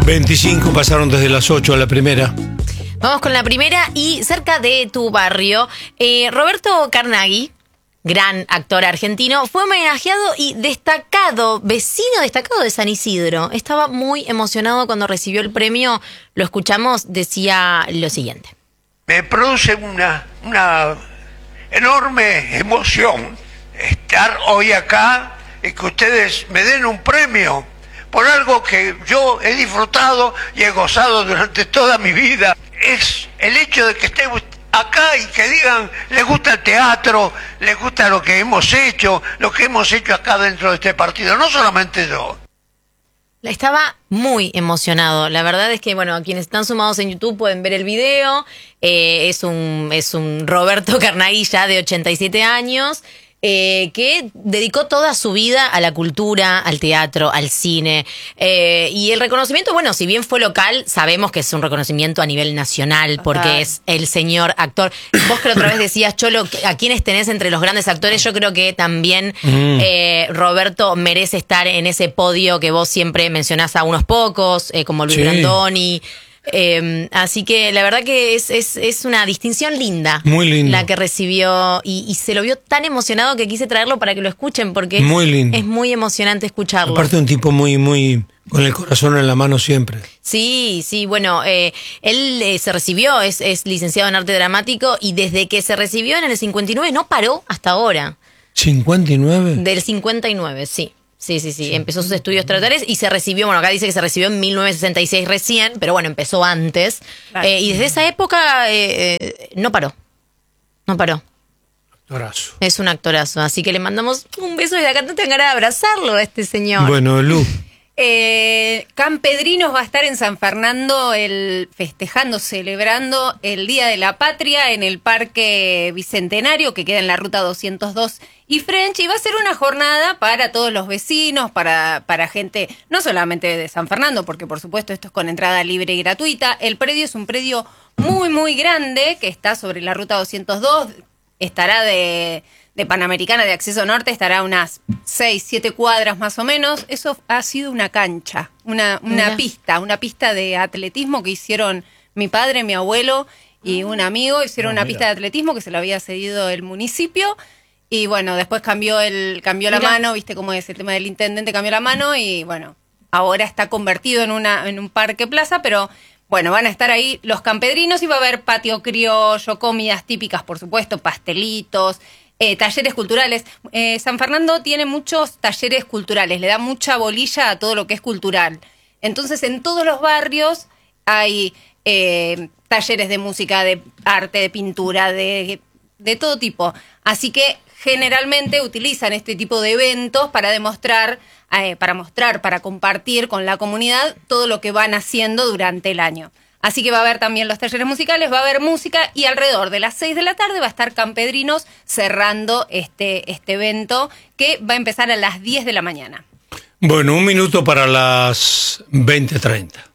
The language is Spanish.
25 pasaron desde las 8 a la primera. Vamos con la primera y cerca de tu barrio. Roberto Carnaghi, gran actor argentino, fue homenajeado y destacado, vecino destacado de San Isidro. Estaba muy emocionado cuando recibió el premio. Lo escuchamos, decía lo siguiente. Me produce una enorme emoción estar hoy acá y que ustedes me den un premio por algo que yo he disfrutado y he gozado durante toda mi vida. Es el hecho de que esté acá y que digan, les gusta el teatro, les gusta lo que hemos hecho acá dentro de este partido, no solamente yo. Estaba muy emocionado. La verdad es que, bueno, a quienes están sumados en YouTube pueden ver el video. Es un Roberto Carnaghi ya de 87 años. Que dedicó toda su vida a la cultura, al teatro, al cine. Y el reconocimiento, bueno, si bien fue local, sabemos que es un reconocimiento a nivel nacional, porque es el señor actor. Vos que la otra vez decías, Cholo, ¿a quiénes tenés entre los grandes actores? Yo creo que también Roberto merece estar en ese podio que vos siempre mencionás a unos pocos, como Luis Brandoni. Así que la verdad que es una distinción linda, muy linda, la que recibió y se lo vio tan emocionado que quise traerlo para que lo escuchen porque es muy emocionante escucharlo. Aparte un tipo muy con el corazón en la mano siempre. Sí, bueno, él se recibió, es licenciado en arte dramático y desde que se recibió en el 59 no paró hasta ahora. ¿59? Del 59, sí. Sí. Empezó sus estudios teatrales y se recibió, bueno, acá dice que se recibió en 1966 recién, pero bueno, empezó antes. Claro. Y desde esa época no paró. Actorazo. Es un actorazo, así que le mandamos un beso desde acá. No tengo ganas de abrazarlo a este señor. Bueno, Lu. Campedrinos va a estar en San Fernando festejando, celebrando el Día de la Patria en el Parque Bicentenario que queda en la ruta 202 y French, y va a ser una jornada para todos los vecinos, para gente no solamente de San Fernando, porque por supuesto esto es con entrada libre y gratuita. El predio es un predio muy grande que está sobre la ruta 202, estará de Panamericana de Acceso Norte, estará unas 6-7 cuadras más o menos. Eso ha sido una cancha, una pista de atletismo que hicieron mi padre, mi abuelo y un amigo. Hicieron una pista de atletismo que se lo había cedido el municipio. Y bueno, después cambió la mano, viste cómo es el tema del intendente, cambió la mano y bueno, ahora está convertido en un parque plaza, pero bueno, van a estar ahí los campedrinos y va a haber patio criollo, comidas típicas, por supuesto, pastelitos, talleres culturales. San Fernando tiene muchos talleres culturales, le da mucha bolilla a todo lo que es cultural. Entonces, en todos los barrios hay talleres de música, de arte, de pintura, de todo tipo. Así que generalmente utilizan este tipo de eventos para demostrar, para compartir con la comunidad todo lo que van haciendo durante el año. Así que va a haber también los talleres musicales, va a haber música y alrededor de las 6 de la tarde va a estar Campedrinos cerrando este evento que va a empezar a las 10 de la mañana. Bueno, 1 minuto para las 20:30.